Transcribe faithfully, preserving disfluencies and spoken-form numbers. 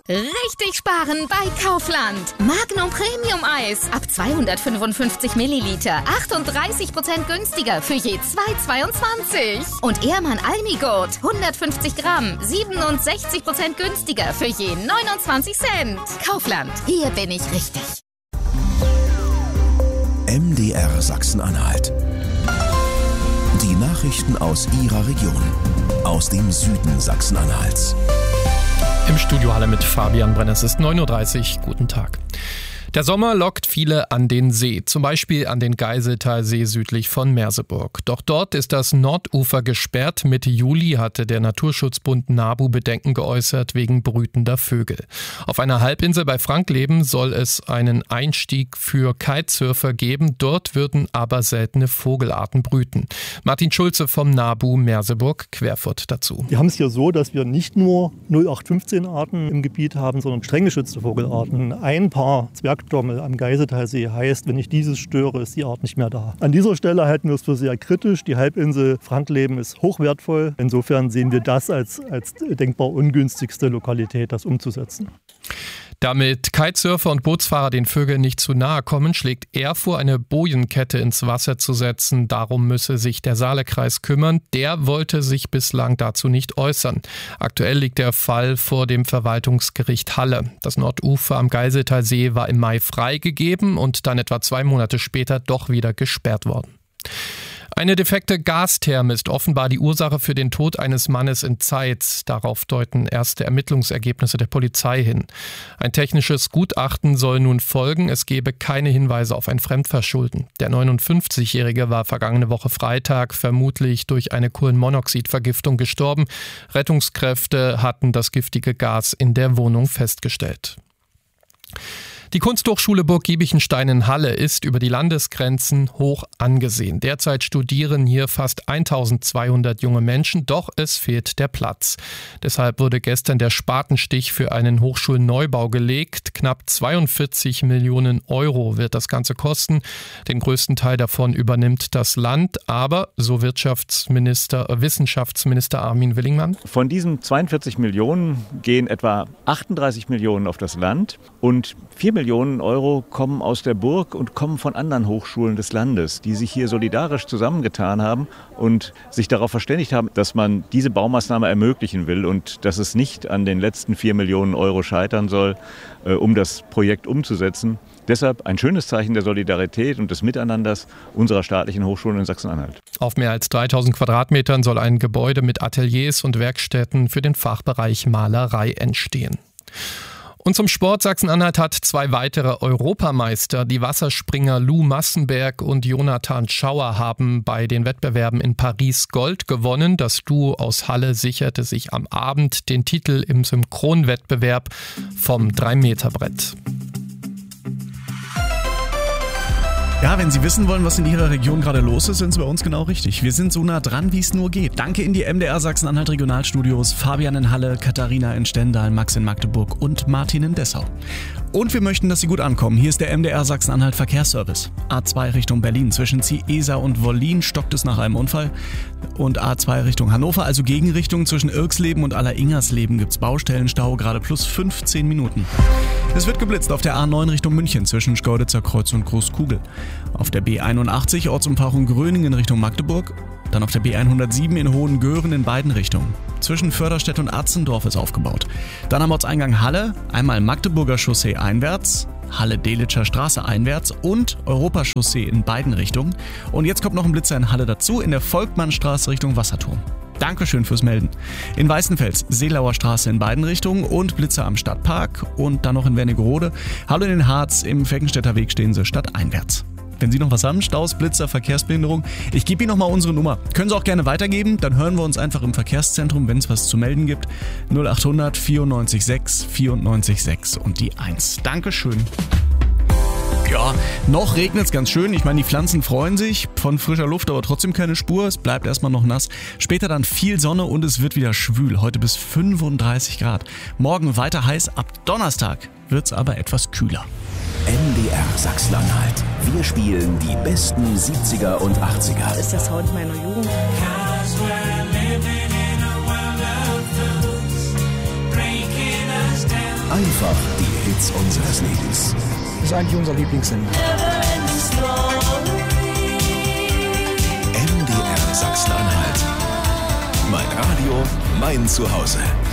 Richtig sparen bei Kaufland. Magnum Premium Eis ab zweihundertfünfundfünfzig Milliliter. achtunddreißig Prozent günstiger für je zwei Euro zweiundzwanzig. Und Ehrmann Almigurt hundertfünfzig Gramm. siebenundsechzig Prozent günstiger für je neunundzwanzig Cent. Kaufland, hier bin ich richtig. M D R Sachsen-Anhalt. Die Nachrichten aus Ihrer Region. Aus dem Süden Sachsen-Anhalts. Im Studio Halle mit Fabian Brenner. Es ist neun Uhr dreißig. Guten Tag. Der Sommer lockt viele an den See, zum Beispiel an den Geiseltalsee südlich von Merseburg. Doch dort ist das Nordufer gesperrt. Mitte Juli hatte der Naturschutzbund NABU Bedenken geäußert wegen brütender Vögel. Auf einer Halbinsel bei Frankleben soll es einen Einstieg für Kitesurfer geben. Dort würden aber seltene Vogelarten brüten. Martin Schulze vom NABU Merseburg Querfurt dazu. Wir haben es hier so, dass wir nicht nur null acht fünfzehn Arten im Gebiet haben, sondern streng geschützte Vogelarten. Ein Paar Zwerg am Geiseltalsee heißt, wenn ich dieses störe, ist die Art nicht mehr da. An dieser Stelle halten wir es für sehr kritisch. Die Halbinsel Frankleben ist hochwertvoll. Insofern sehen wir das als, als denkbar ungünstigste Lokalität, das umzusetzen. Damit Kitesurfer und Bootsfahrer den Vögeln nicht zu nahe kommen, schlägt er vor, eine Bojenkette ins Wasser zu setzen. Darum müsse sich der Saalekreis kümmern. Der wollte sich bislang dazu nicht äußern. Aktuell liegt der Fall vor dem Verwaltungsgericht Halle. Das Nordufer am Geiseltalsee war im Mai freigegeben und dann etwa zwei Monate später doch wieder gesperrt worden. Eine defekte Gastherme ist offenbar die Ursache für den Tod eines Mannes in Zeitz. Darauf deuten erste Ermittlungsergebnisse der Polizei hin. Ein technisches Gutachten soll nun folgen. Es gebe keine Hinweise auf ein Fremdverschulden. Der neunundfünfzigjährige war vergangene Woche Freitag vermutlich durch eine Kohlenmonoxidvergiftung gestorben. Rettungskräfte hatten das giftige Gas in der Wohnung festgestellt. Die Kunsthochschule Burg Giebichenstein in Halle ist über die Landesgrenzen hoch angesehen. Derzeit studieren hier fast eintausendzweihundert junge Menschen, doch es fehlt der Platz. Deshalb wurde gestern der Spatenstich für einen Hochschulneubau gelegt. Knapp zweiundvierzig Millionen Euro wird das Ganze kosten. Den größten Teil davon übernimmt das Land, aber, so Wirtschaftsminister, äh, Wissenschaftsminister Armin Willingmann. Von diesen zweiundvierzig Millionen gehen etwa achtunddreißig Millionen auf das Land und vier Millionen Euro kommen aus der Burg und kommen von anderen Hochschulen des Landes, die sich hier solidarisch zusammengetan haben und sich darauf verständigt haben, dass man diese Baumaßnahme ermöglichen will und dass es nicht an den letzten vier Millionen Euro scheitern soll, äh, um das Projekt umzusetzen. Deshalb ein schönes Zeichen der Solidarität und des Miteinanders unserer staatlichen Hochschulen in Sachsen-Anhalt. Auf mehr als dreitausend Quadratmetern soll ein Gebäude mit Ateliers und Werkstätten für den Fachbereich Malerei entstehen. Und zum Sport: Sachsen-Anhalt hat zwei weitere Europameister. Die Wasserspringer Lou Massenberg und Jonathan Schauer haben bei den Wettbewerben in Paris Gold gewonnen. Das Duo aus Halle sicherte sich am Abend den Titel im Synchronwettbewerb vom drei Meter Brett. Ja, wenn Sie wissen wollen, was in Ihrer Region gerade los ist, sind Sie bei uns genau richtig. Wir sind so nah dran, wie es nur geht. Danke in die M D R Sachsen-Anhalt Regionalstudios, Fabian in Halle, Katharina in Stendal, Max in Magdeburg und Martin in Dessau. Und wir möchten, dass Sie gut ankommen. Hier ist der M D R Sachsen-Anhalt Verkehrsservice. A zwei Richtung Berlin. Zwischen Ziesa und Wollin stockt es nach einem Unfall. Und A zwei Richtung Hannover, also Gegenrichtung. Zwischen Irksleben und Alleringersleben gibt es Baustellenstau, gerade plus fünfzehn Minuten. Es wird geblitzt auf der A neun Richtung München zwischen Schkeuditzer Kreuz und Großkugel. Auf der B einundachtzig Ortsumfahrung Gröningen Richtung Magdeburg. Dann auf der B hundertsieben in Hohengören in beiden Richtungen. Zwischen Förderstedt und Atzendorf ist aufgebaut. Dann am Ortseingang Halle, einmal Magdeburger Chaussee einwärts, Halle-Delitscher Straße einwärts und Europachaussee in beiden Richtungen. Und jetzt kommt noch ein Blitzer in Halle dazu, in der Volkmannstraße Richtung Wasserturm. Dankeschön fürs Melden. In Weißenfels, Seelauer Straße in beiden Richtungen und Blitzer am Stadtpark. Und dann noch in Wernigerode. Hallo in den Harz, im Feckenstädter Weg stehen sie stadteinwärts. Wenn Sie noch was haben, Staus, Blitzer, Verkehrsbehinderung, ich gebe Ihnen nochmal unsere Nummer. Können Sie auch gerne weitergeben, dann hören wir uns einfach im Verkehrszentrum, wenn es was zu melden gibt. null achthundert vierundneunzig sechs vierundneunzig sechs und die eins. Dankeschön. Ja, noch regnet es ganz schön. Ich meine, die Pflanzen freuen sich. Von frischer Luft aber trotzdem keine Spur. Es bleibt erstmal noch nass. Später dann viel Sonne und es wird wieder schwül. Heute bis fünfunddreißig Grad. Morgen weiter heiß. Ab Donnerstag wird es aber etwas kühler. M D R Sachsen-Anhalt. Wir spielen die besten siebziger und achtziger. Das ist der Sound meiner Jugend. Einfach die Hits unseres Lebens. Das ist eigentlich unser Lieblingssender. M D R Sachsen-Anhalt. Mein Radio, mein Zuhause.